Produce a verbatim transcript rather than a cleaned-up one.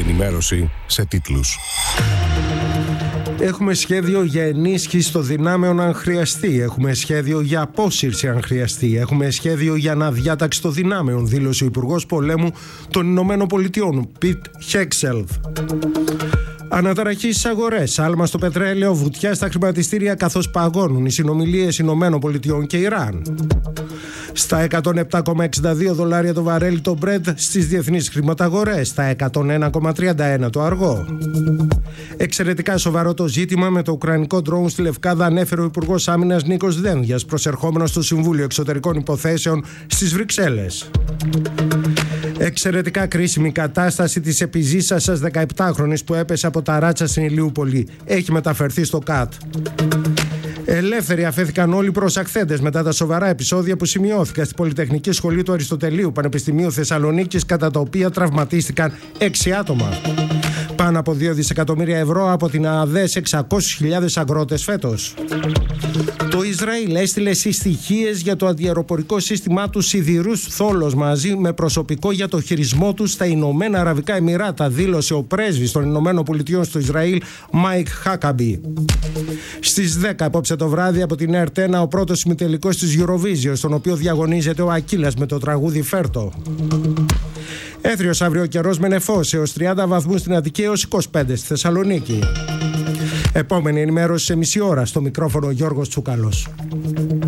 ενημέρωση σε τίτλους. Έχουμε σχέδιο για ενίσχυση των δυνάμεων αν χρειαστεί. Έχουμε σχέδιο για απόσυρση αν χρειαστεί. Έχουμε σχέδιο για αναδιάταξη των δυνάμεων, δήλωσε ο Υπουργός Πολέμου των Ηνωμένων Πολιτειών, Πιτ Χέξελθ. Αναταραχή στις αγορές, άλμα στο πετρέλαιο, βουτιά στα χρηματιστήρια καθώς παγώνουν οι συνομιλίες Ηνωμένων Πολιτειών και Ιράν. Στα εκατόν επτά κόμμα εξήντα δύο δολάρια το βαρέλι το Brent στις διεθνείς χρηματαγορές, στα εκατόν ένα κόμμα τριάντα ένα το αργό. Εξαιρετικά σοβαρό το ζήτημα με το ουκρανικό ντρόουν στη Λευκάδα, ανέφερε ο Υπουργός Άμυνας Νίκος Δένδιας, προσερχόμενος στο Συμβούλιο Εξωτερικών Υποθέσεων στις Βρυξέλλες. Εξαιρετικά κρίσιμη κατάσταση της επιζήσασας δεκαεπτάχρονης που έπεσε από τα ράτσα στην Ηλιούπολη. Έχει μεταφερθεί στο ΚΑΤ. Ελεύθεροι αφέθηκαν όλοι οι προσαχθέντες μετά τα σοβαρά επεισόδια που σημειώθηκαν στην Πολυτεχνική Σχολή του Αριστοτελείου Πανεπιστημίου Θεσσαλονίκης, κατά τα οποία τραυματίστηκαν έξι άτομα. Πάνω από δύο δισεκατομμύρια ευρώ από την ΑΔΕ σε εξακόσιες χιλιάδες αγρότες φέτος. Το Ισραήλ έστειλε συστοιχίες για το αντιαεροπορικό σύστημά του σιδηρούς θόλος μαζί με προσωπικό για το χειρισμό του στα Ηνωμένα Αραβικά Εμιράτα, δήλωσε ο πρέσβης των Ηνωμένων Πολιτειών στο Ισραήλ, Μάικ Χάκαμπι. Στις δέκα απόψε το βράδυ από την ΕΡΤ ένα ο πρώτος ημιτελικός της Eurovision, στον οποίο διαγωνίζεται ο Ακύλας με το τραγούδι Φέρτο. Έθριος αύριο ο καιρός με νεφός έως τριάντα βαθμούς στην Αττική έως είκοσι πέντε στη Θεσσαλονίκη. Επόμενη ενημέρωση σε μισή ώρα, στο μικρόφωνο Γιώργος Τσούκαλος.